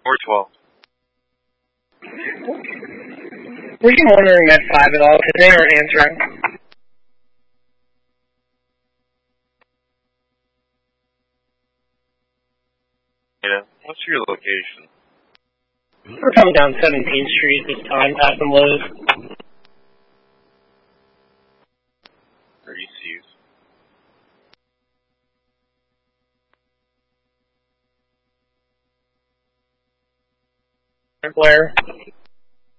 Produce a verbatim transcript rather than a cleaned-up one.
Or twelve. Were you monitoring that five at all? Because they aren't answering. Yeah. What's your location? We're coming down seventeenth Street this time, passing Lowe's. Or E C Us? Blair.